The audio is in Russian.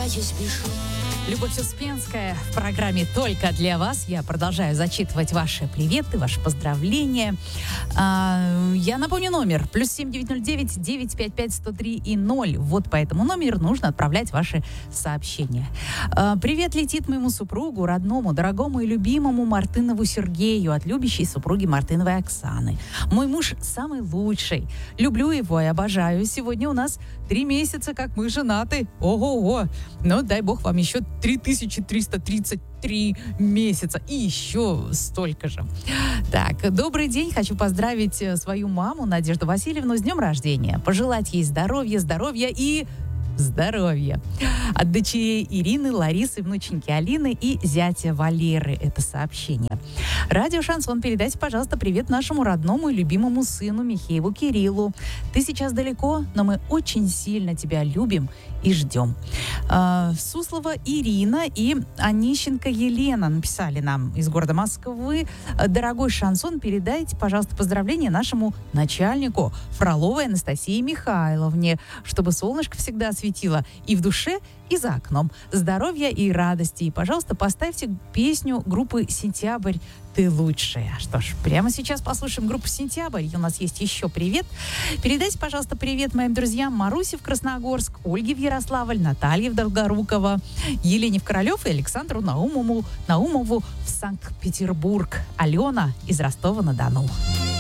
куда я спешу. Любовь Успенская в программе «Только для вас». Я продолжаю зачитывать ваши приветы, ваши поздравления. Я напомню номер. +7 909 955 103 и 0. Вот по этому номеру нужно отправлять ваши сообщения. Привет летит моему супругу, родному, дорогому и любимому Мартынову Сергею от любящей супруги Мартыновой Оксаны. Мой муж самый лучший. Люблю его и обожаю. Сегодня у нас 3 месяца, как мы женаты. Ого-го. Ну, дай бог вам еще 3333 месяца и еще столько же. Так, добрый день. Хочу поздравить свою маму Надежду Васильевну с днем рождения. Пожелать ей здоровья и здоровья. От дочерей Ирины, Ларисы, внученьки Алины и зятя Валеры. Это сообщение. Радио «Шансон», передайте, пожалуйста, привет нашему родному и любимому сыну Михееву Кириллу. Ты сейчас далеко, но мы очень сильно тебя любим и ждем. Суслова Ирина и Онищенко Елена написали нам из города Москвы. Дорогой «Шансон», передайте, пожалуйста, поздравления нашему начальнику Фроловой Анастасии Михайловне, чтобы солнышко всегда светило и в душе, и за окном. Здоровья и радости. И, пожалуйста, поставьте песню группы «Сентябрь. Ты лучшая». Что ж, прямо сейчас послушаем группу «Сентябрь». И у нас есть еще привет. Передайте, пожалуйста, привет моим друзьям Марусе в Красногорск, Ольге в Ярославль, Наталье в Долгорукова, Елене в Королев и Александру Наумову в Санкт-Петербург. Алена из Ростова-на-Дону.